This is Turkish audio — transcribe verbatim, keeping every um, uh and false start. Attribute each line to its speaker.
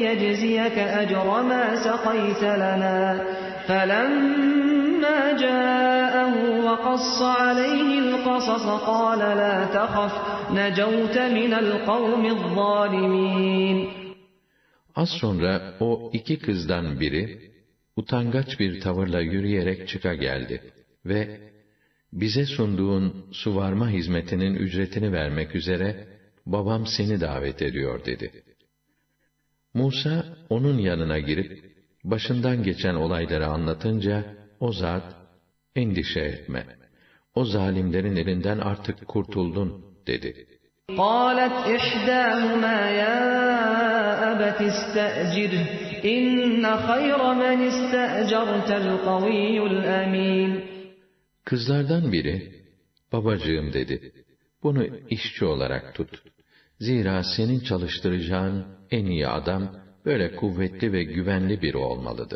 Speaker 1: لِيَجْزِيَكَ أَجْرَ مَا سَقَيْتَ لَنَا فَلَمَّا جَاءَهُ وَقَصَّ عَلَيْهِ الْقَصَصَ قَالَ لَا تَخَفْ نَجَوْتَ مِنَ الْقَوْمِ الظَّالِمِينَ.
Speaker 2: Az sonra o iki kızdan biri, utangaç bir tavırla yürüyerek çıka geldi ve bize sunduğun suvarma hizmetinin ücretini vermek üzere babam seni davet ediyor dedi. Musa onun yanına girip başından geçen olayları anlatınca o zat endişe etme, o zalimlerin elinden artık kurtuldun dedi.
Speaker 1: قالت إحداهما يا أبت استأجره إن خير من استأجرت القوي الأمين.
Speaker 2: Kızlardan biri, babacığım dedi, bunu işçi olarak tut. Zira senin çalıştıracağın en iyi adam, böyle kuvvetli ve güvenli biri olmalıdır.